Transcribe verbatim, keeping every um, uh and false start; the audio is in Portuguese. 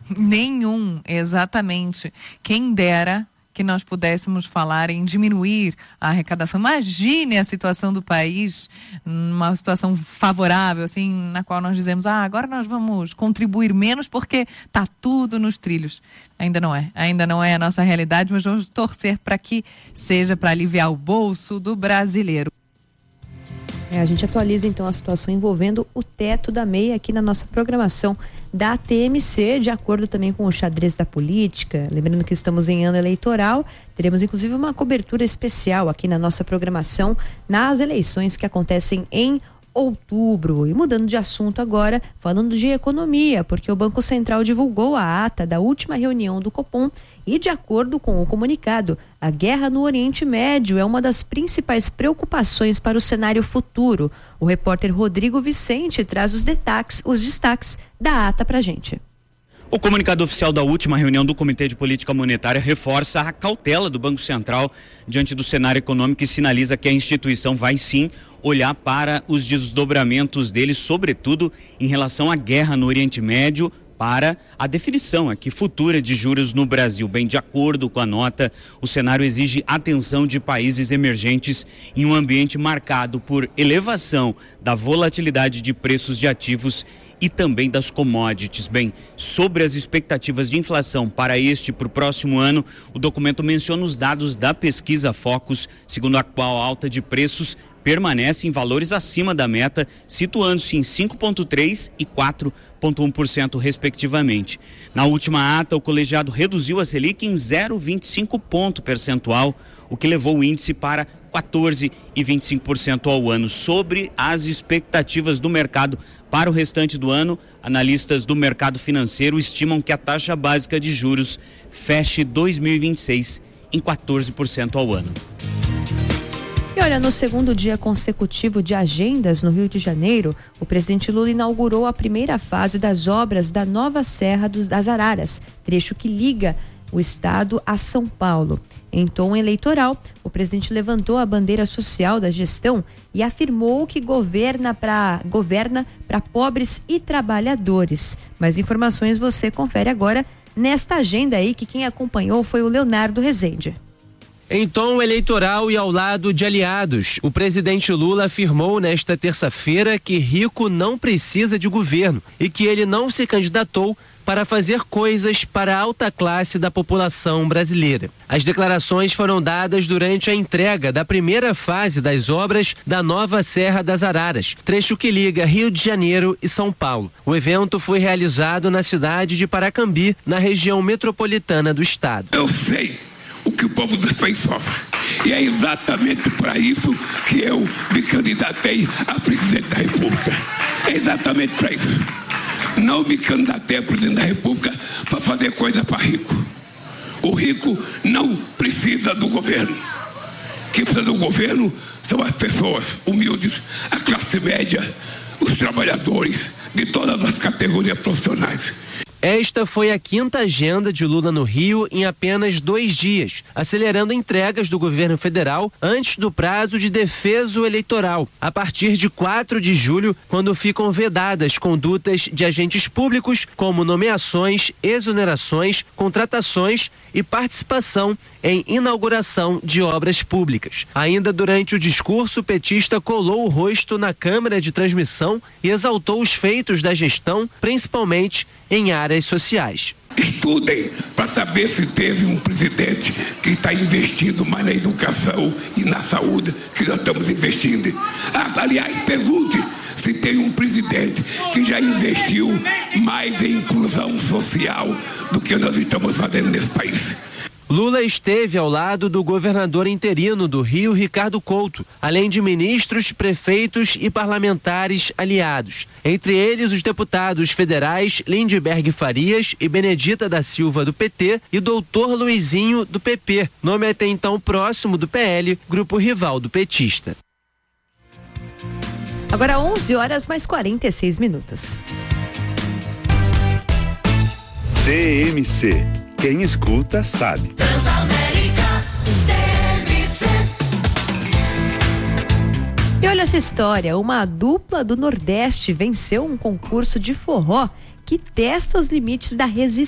Nenhum, exatamente. Quem dera que nós pudéssemos falar em diminuir a arrecadação. Imagine a situação do país, uma situação favorável, assim, na qual nós dizemos, ah, agora nós vamos contribuir menos porque está tudo nos trilhos. Ainda não é, ainda não é a nossa realidade, mas vamos torcer para que seja para aliviar o bolso do brasileiro. É, a gente atualiza então a situação envolvendo o teto da meia aqui na nossa programação da T M C, de acordo também com o xadrez da política. Lembrando que estamos em ano eleitoral, teremos inclusive uma cobertura especial aqui na nossa programação nas eleições que acontecem em outubro. E mudando de assunto agora, falando de economia, porque o Banco Central divulgou a ata da última reunião do Copom e, de acordo com o comunicado, a guerra no Oriente Médio é uma das principais preocupações para o cenário futuro. O repórter Rodrigo Vicente traz os destaques, os destaques da ata pra gente. O comunicado oficial da última reunião do Comitê de Política Monetária reforça a cautela do Banco Central diante do cenário econômico e sinaliza que a instituição vai sim olhar para os desdobramentos dele, sobretudo em relação à guerra no Oriente Médio, para a definição aqui futura de juros no Brasil. Bem, de acordo com a nota, o cenário exige atenção de países emergentes em um ambiente marcado por elevação da volatilidade de preços de ativos e também das commodities. Bem, sobre as expectativas de inflação para este e para o próximo ano, o documento menciona os dados da pesquisa Focus, segundo a qual a alta de preços permanece em valores acima da meta, situando-se em cinco vírgula três por cento e quatro vírgula um por cento respectivamente. Na última ata, o colegiado reduziu a Selic em zero vírgula vinte e cinco ponto percentual, o que levou o índice para quatorze vírgula vinte e cinco por cento ao ano. Sobre as expectativas do mercado para o restante do ano, analistas do mercado financeiro estimam que a taxa básica de juros feche dois mil e vinte e seis em quatorze por cento ao ano. E olha, no segundo dia consecutivo de agendas no Rio de Janeiro, o presidente Lula inaugurou a primeira fase das obras da nova Serra dos, das Araras, trecho que liga o estado a São Paulo. Em tom eleitoral, o presidente levantou a bandeira social da gestão e afirmou que governa para governa para pobres e trabalhadores. Mais informações você confere agora nesta agenda aí, que quem acompanhou foi o Leonardo Rezende. Em tom eleitoral e ao lado de aliados, o presidente Lula afirmou nesta terça-feira que rico não precisa de governo e que ele não se candidatou para fazer coisas para a alta classe da população brasileira. As declarações foram dadas durante a entrega da primeira fase das obras da nova Serra das Araras, trecho que liga Rio de Janeiro e São Paulo. O evento foi realizado na cidade de Paracambi, na região metropolitana do estado. Eu sei o que o povo desse país sofre. E é exatamente para isso que eu me candidatei a presidente da República. É exatamente para isso. Não me candidatei a presidente da República para fazer coisa para rico. O rico não precisa do governo. Quem precisa do governo são as pessoas humildes, a classe média, os trabalhadores de todas as categorias profissionais. Esta foi a quinta agenda de Lula no Rio em apenas dois dias, acelerando entregas do governo federal antes do prazo de defeso eleitoral, a partir de quatro de julho, quando ficam vedadas condutas de agentes públicos, como nomeações, exonerações, contratações e participação em inauguração de obras públicas. Ainda durante o discurso, o petista colou o rosto na câmera de transmissão e exaltou os feitos da gestão, principalmente em áreas sociais. Estudem para saber se teve um presidente que está investindo mais na educação e na saúde que nós estamos investindo. Ah, aliás, pergunte se tem um presidente que já investiu mais em inclusão social do que nós estamos fazendo nesse país. Lula esteve ao lado do governador interino do Rio, Ricardo Couto, além de ministros, prefeitos e parlamentares aliados. Entre eles, os deputados federais Lindbergh Farias e Benedita da Silva, do P T, e doutor Luizinho, do P P, nome até então próximo do P L, grupo rival do petista. Agora onze horas mais quarenta e seis minutos. T M C. Quem escuta sabe. Transamérica, T M C. E olha essa história, uma dupla do Nordeste venceu um concurso de forró que testa os limites da resistência.